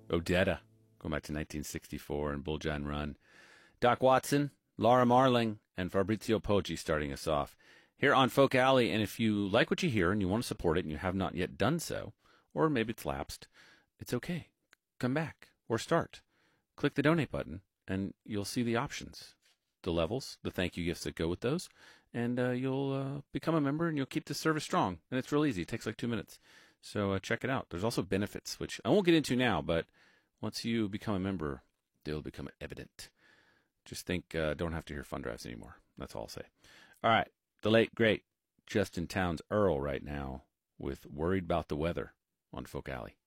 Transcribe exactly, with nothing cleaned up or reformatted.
Odetta, going back to nineteen sixty-four, and Bulljan Run. Doc Watson, Laura Marling, and Fabrizio Poggi starting us off here on Folk Alley. And if you like what you hear and you want to support it and you have not yet done so, or maybe it's lapsed, it's okay. Come back or start. Click the donate button and you'll see the options, the levels, the thank you gifts that go with those, and uh, you'll uh, become a member and you'll keep this service strong. And it's real easy. It takes like two minutes. So uh, check it out. There's also benefits, which I won't get into now, but once you become a member, they'll become evident. Just think, uh, don't have to hear fund drives anymore. That's all I'll say. All right. The late, great Justin Townes Earl right now with Worried About the Weather on Folk Alley.